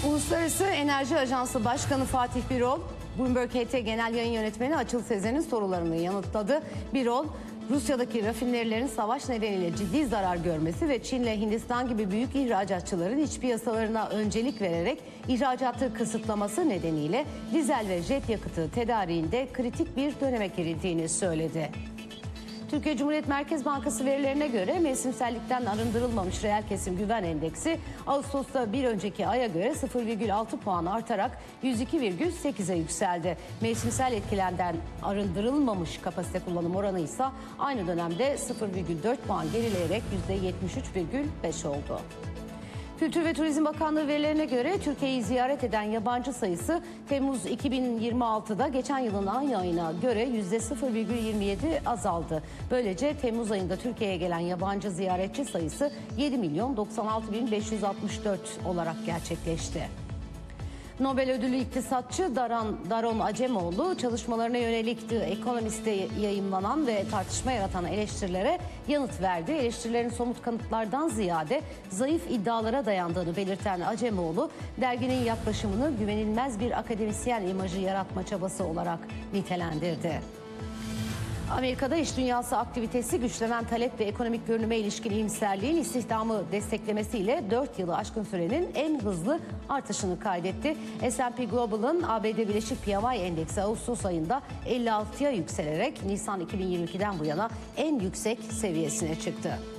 Uluslararası Enerji Ajansı Başkanı Fatih Birol, Bloomberg HT Genel Yayın Yönetmeni Açıl Sezen'in sorularını yanıtladı. Birol, Rusya'daki rafinerilerin savaş nedeniyle ciddi zarar görmesi ve Çin'le Hindistan gibi büyük ihracatçıların iç piyasalarına öncelik vererek ihracatı kısıtlaması nedeniyle dizel ve jet yakıtı tedariğinde kritik bir döneme girildiğini söyledi. Türkiye Cumhuriyet Merkez Bankası verilerine göre mevsimsellikten arındırılmamış reel kesim güven endeksi Ağustos'ta bir önceki aya göre 0,6 puan artarak 102,8'e yükseldi. Mevsimsel etkilenden arındırılmamış kapasite kullanım oranı ise aynı dönemde 0,4 puan gerileyerek %73,5 oldu. Kültür ve Turizm Bakanlığı verilerine göre Türkiye'yi ziyaret eden yabancı sayısı Temmuz 2026'da geçen yılın aynı ayına göre %0,27 azaldı. Böylece Temmuz ayında Türkiye'ye gelen yabancı ziyaretçi sayısı 7.096.564 olarak gerçekleşti. Nobel ödüllü iktisatçı Daron Acemoğlu çalışmalarına yönelik The Economist'te yayımlanan ve tartışma yaratan eleştirilere yanıt verdi. Eleştirilerin somut kanıtlardan ziyade zayıf iddialara dayandığını belirten Acemoğlu, derginin yaklaşımını güvenilmez bir akademisyen imajı yaratma çabası olarak nitelendirdi. Amerika'da iş dünyası aktivitesi güçlenen talep ve ekonomik görünüme ilişkin iyimserliğin istihdamı desteklemesiyle 4 yılı aşkın sürenin en hızlı artışını kaydetti. S&P Global'ın ABD Birleşik PMI Endeksi Ağustos ayında 56'ya yükselerek Nisan 2022'den bu yana en yüksek seviyesine çıktı.